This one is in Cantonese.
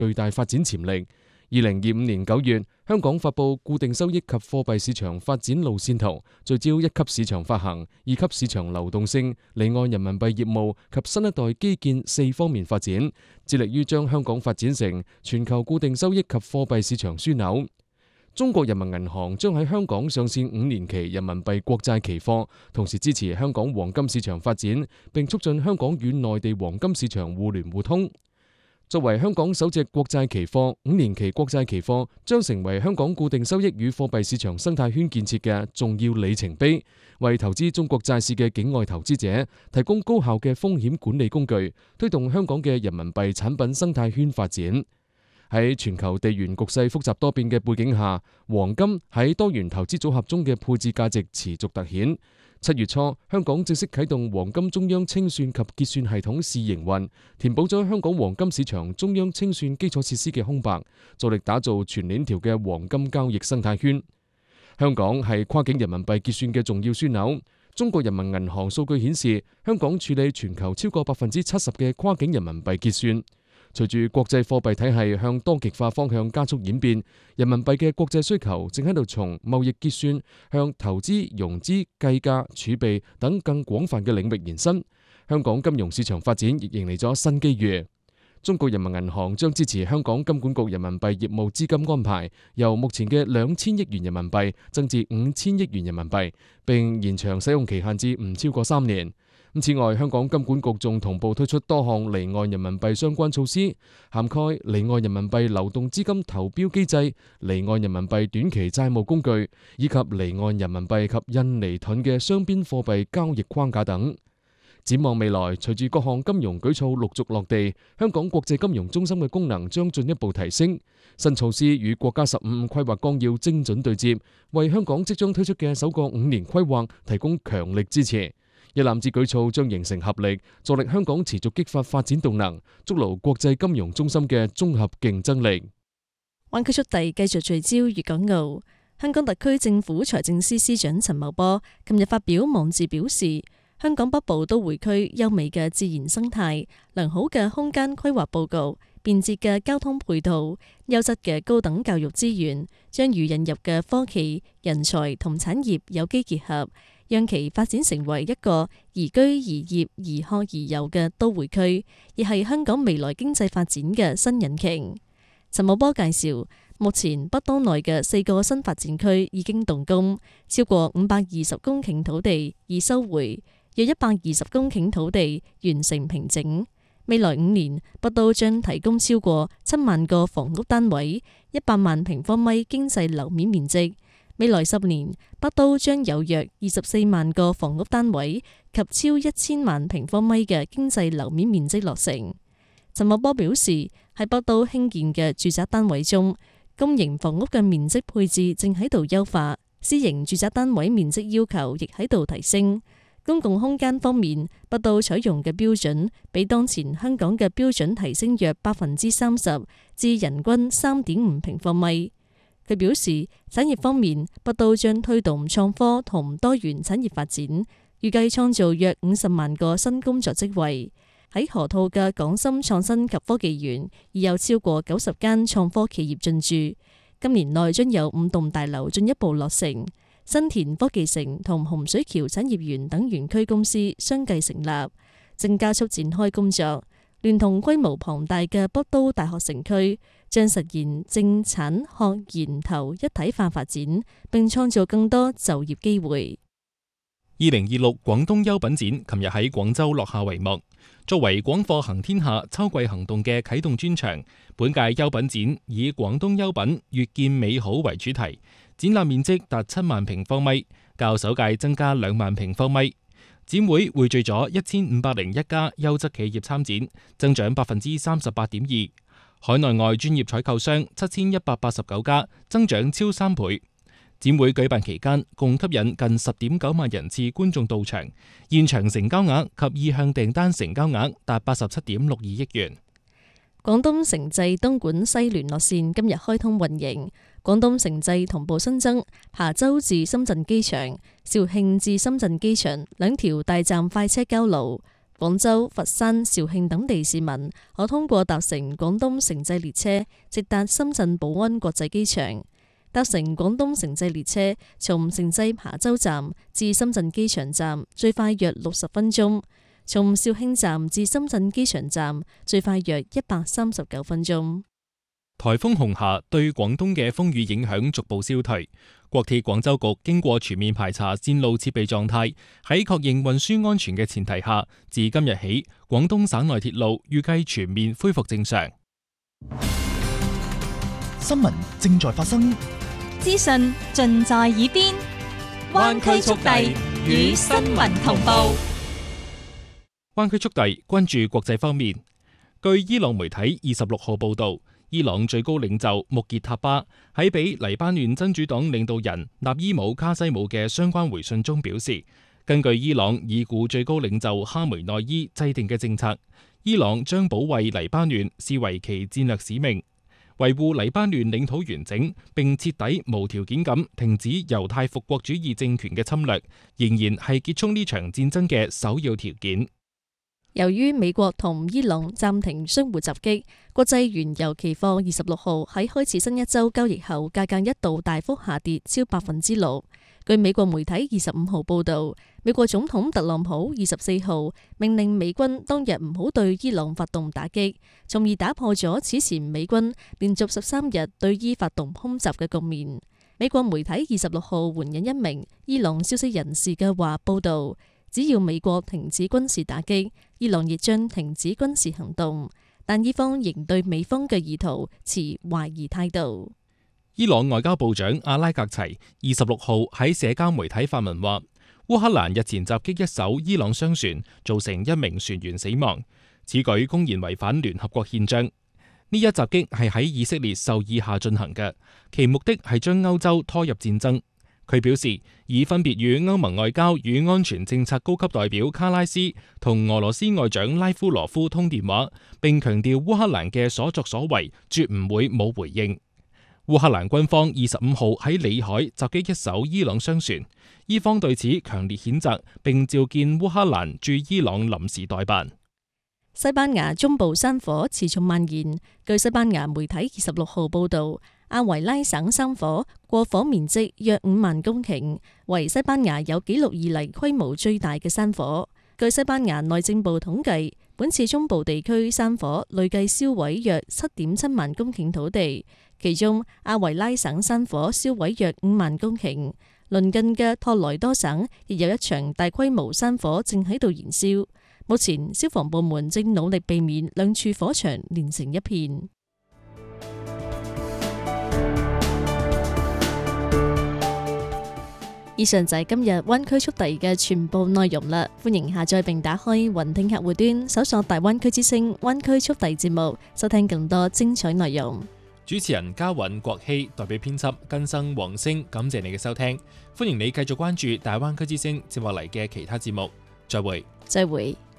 巨大發展潛力。2025年9月，香港發布固定收益及貨幣市場發展路線圖，聚焦1級市場發行、2級市場流動性、離岸人民幣業務及新一代基建4方面發展，致力於將香港發展成全球固定收益及貨幣市場樞紐。中國人民銀行將喺香港上線5年期人民幣國債期貨，同時支持香港黃金市場發展，並促進香港與內地黃金市場互聯互通。作為香港首隻國債期貨，5年期國債期貨將成為香港固定收益與貨幣市場生態圈建設嘅重要里程碑，為投資中國債市嘅境外投資者提供高效嘅風險管理工具，推動香港嘅人民幣產品生態圈發展。喺全球地緣局勢複雜多變嘅背景下，黃金喺多元投資組合中嘅配置價值持續凸顯。7月初，香港正式啟動黃金中央清算及結算系統試營運，填補咗香港黃金市場中央清算基礎設施嘅空白，助力打造全鏈條嘅黃金交易生態圈。香港係跨境人民幣結算嘅重要樞紐。中國人民銀行數據顯示，香港處理全球超過70%嘅跨境人民幣結算。隨住國際貨幣體系向多極化方向加速演變，人民幣嘅國際需求正喺度從貿易結算向投資、融資、計價、儲備等更廣泛嘅領域延伸。香港金融市場發展亦迎嚟咗新機遇。中國人民銀行將支持香港金管局人民幣業務資金安排，由目前嘅2000億元人民幣增至5000億元人民幣，並延長使用期限至唔超過3年。此外，香港金管局仲同步推出多項離岸人民幣相關措施，涵蓋離岸人民幣流動資金投標機制、離岸人民幣短期債務工具，以及離岸人民幣及印尼盾嘅雙邊貨幣交易框架等。展望未來，隨住各項金融舉措陸續落地，香港國際金融中心嘅功能將進一步提升。新措施與國家15規劃綱要精準對接，為香港即將推出嘅首個5年規劃提供強力支持。一攬子舉措將形成合力，助力香港持續激發發展動能，築牢國際金融中心嘅綜合競爭力。 灣區速遞繼續聚焦粵港澳。香港特區政府財政司司長陳茂波近日發表網誌表示，香港北部都會區優美嘅自然生態、良好嘅空間規劃報告、便捷嘅交通配套、優質嘅高等教育資源，將與引入嘅科技、人才同產業有機結合，讓其發展成為一個宜居宜業宜學宜遊嘅都會區，亦係香港未來經濟發展嘅新引擎。陳茂波介紹，目前北都內嘅4個新發展區已經動工，超過520公頃土地已收回，約120公頃土地完成平整。未來5年，北都將提供超過7萬個房屋單位，100萬平方米經濟樓面面積。未來10年，北都將有約24萬個房屋單位及超1000萬平方米嘅經濟樓面面積落成。陳茂波表示，喺北都興建嘅住宅單位中，公營房屋嘅面積配置正喺度優化，私營住宅單位面積要求亦喺度提升。公共空間方面，北都採用嘅標準比當前香港嘅標準提升約30%，至人均3.5平方米。佢表示，產業方面，北都將推動創科同多元產業發展，預計創造約50萬個新工作職位。喺河套嘅港深創新及科技園已有超過90間創科企業進駐，今年內將有5棟大樓進一步落成。新田科技城同洪水橋產業園等園區公司相繼成立，正加速展開工作，聯同規模龐大嘅北都大學城區，將實現政產學研投一體化發展，並創造更多就業機會。 2026廣東優品展琴日喺廣州落下帷幕。作為廣貨行天下秋季行動嘅啟動專場，本屆優品展以廣東優品越見美好為主題，展覽面積達7萬平方米，較首屆增加2萬平方米。展會匯聚咗1501家優質企業參展，增長38.2%。海內外專業採購商7189家，增長超3倍。展會舉辦期間，共吸引近10.9萬人次觀眾到場，現場成交額及意向訂單成交額達87.62億元。 廣東城際東莞西聯絡線今日開通運營，廣東城際同步新增琶洲至深圳機場、肇慶至深圳機場2條大站快車交路。 廣州、佛山、肇慶等地市民可通過搭乘廣東城際列車直達深圳寶安國際機場。搭乘廣東城際列車從城際琶洲站至深圳機場站最快約60分鐘，從肇慶站至深圳機場站最快約139分鐘。 颱風紅霞對廣東嘅風雨影響逐步消退，國鐵廣州局經過全面排查線路設備狀態，喺確認運輸安全嘅前提下，自今日起，廣東省內鐵路預計全面恢復正常。 新聞正在發生， 資訊盡在耳邊，灣區速遞與新聞同步。 灣區速遞關注國際方面，據伊朗媒體26號報道，伊朗最高領袖穆傑塔巴喺俾黎巴嫩真主黨領導人納伊姆卡西姆嘅相關回信中表示，根據伊朗已故最高領袖哈梅內伊制定嘅政策，伊朗將保衛黎巴嫩視為其戰略使命，維護黎巴嫩領土完整，並徹底無條件咁停止猶太復國主義政權嘅侵略，仍然係結束呢場戰爭嘅首要條件。 由於美國同伊朗暫停相互襲擊，國際原油期貨26號喺開始新一週交易後，價格一度大幅下跌超6%。據美國媒體25號報導，美國總統特朗普24號命令美軍當日唔好對伊朗發動打擊，從而打破咗此前美軍連續13日對伊發動空襲嘅局面。美國媒體26號援引一名伊朗消息人士嘅話報導，只要美國停止軍事打擊，伊朗亦將停止軍事行動，但伊方仍對美方嘅意圖持懷疑態度。 伊朗外交部長阿拉格齊26號喺社交媒體發文話，烏克蘭日前襲擊一艘伊朗商船，造成1名船員死亡，此舉公然違反聯合國憲章。呢一襲擊係喺以色列授意下進行嘅，其目的係將歐洲拖入戰爭。佢表示，已分別與歐盟外交與安全政策高級代表卡拉斯同俄羅斯外長拉夫羅夫通電話，並強調烏克蘭嘅所作所為絕唔會冇回應。烏克蘭軍方25號喺里海襲擊一艘伊朗商船，伊方對此強烈譴責，並召見烏克蘭駐伊朗臨時代辦。 西班牙中部山火持續蔓延，據西班牙媒體26號報導，阿維拉省山火過火面積約5萬公頃，為西班牙有紀錄以嚟規模最大嘅山火。據西班牙內政部統計，本次中部地區山火累計燒毀約7.7萬公頃土地，其中阿維拉省山火燒毀約5萬公頃。鄰近嘅托萊多省亦有一場大規模山火正喺度燃燒。目前消防部門正努力避免兩處火場連成一片。以上就係今日灣區速遞嘅全部內容啦，歡迎下載並打開雲聽客戶端，搜索大灣區之聲灣區速遞節目，收聽更多精彩內容。 主持人嘉允、郭希，代表編輯根生、黃星，感謝你嘅收聽，歡迎你繼續關注大灣區之聲接落嚟嘅其他節目，再會。 再會。